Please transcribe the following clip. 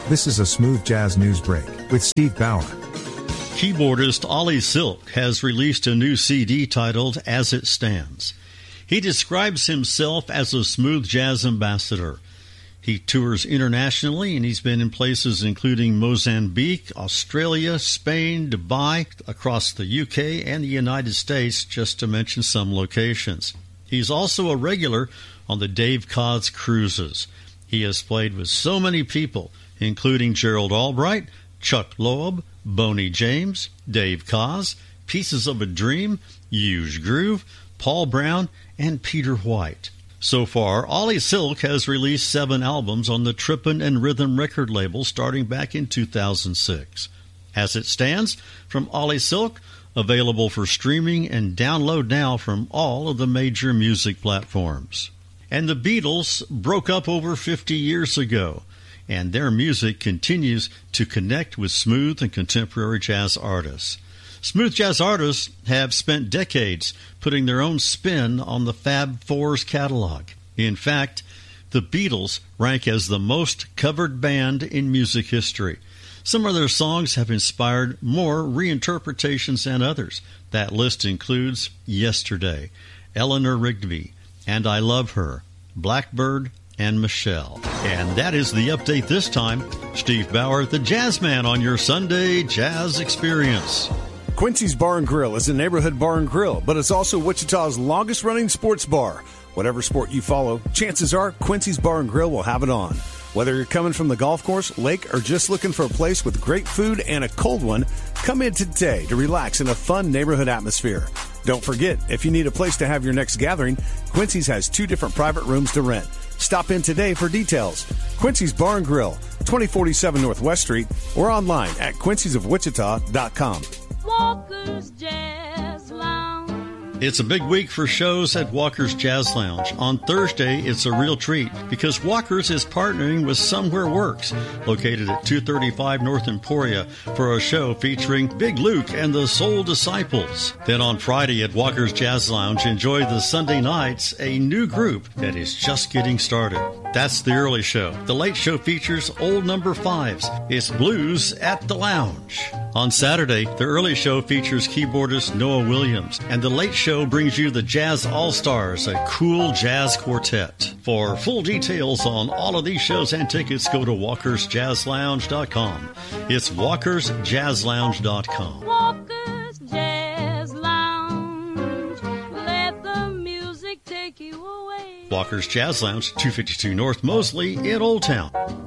This is a Smooth Jazz News Break with Steve Bauer. Keyboardist Ollie Silk has released a new CD titled As It Stands. He describes himself as a smooth jazz ambassador. He tours internationally, and he's been in places including Mozambique, Australia, Spain, Dubai, across the UK, and the United States, just to mention some locations. He's also a regular on the Dave Koz cruises. He has played with so many people, including Gerald Albright, Chuck Loeb, Boney James, Dave Koz, Pieces of a Dream, Huge Groove, Paul Brown, and Peter White. So far, Ollie Silk has released 7 albums on the Trippin' and Rhythm record label starting back in 2006. As It Stands, from Ollie Silk, available for streaming and download now from all of the major music platforms. And the Beatles broke up over 50 years ago, and their music continues to connect with smooth and contemporary jazz artists. Smooth jazz artists have spent decades putting their own spin on the Fab Four's catalog. In fact, the Beatles rank as the most covered band in music history. Some of their songs have inspired more reinterpretations than others. That list includes Yesterday, Eleanor Rigby, And I Love Her, Blackbird, and Michelle. And that is the update this time. Steve Bauer, the Jazz Man, on your Sunday Jazz Experience. Quincy's Bar and Grill is a neighborhood bar and grill, but it's also Wichita's longest-running sports bar. Whatever sport you follow, chances are Quincy's Bar and Grill will have it on. Whether you're coming from the golf course, lake, or just looking for a place with great food and a cold one, come in today to relax in a fun neighborhood atmosphere. Don't forget, if you need a place to have your next gathering, Quincy's has 2 different private rooms to rent. Stop in today for details. Quincy's Bar and Grill, 2047 Northwest Street, or online at quincy'sofwichita.com. Walker's Jazz Lounge. It's a big week for shows at Walker's Jazz Lounge. On Thursday, it's a real treat because Walker's is partnering with Somewhere Works, located at 235 North Emporia, for a show featuring Big Luke and the Soul Disciples. Then on Friday at Walker's Jazz Lounge, enjoy the Sunday nights, a new group that is just getting started. That's the early show. The late show features old number 5s. It's Blues at the Lounge. On Saturday, the early show features keyboardist Noah Williams, and the late show brings you the Jazz All-Stars, a cool jazz quartet. For full details on all of these shows and tickets, go to walkersjazzlounge.com. It's walkersjazzlounge.com. Walker's Jazz Lounge. Let the music take you away. Walker's Jazz Lounge, 252 North Mosley in Old Town.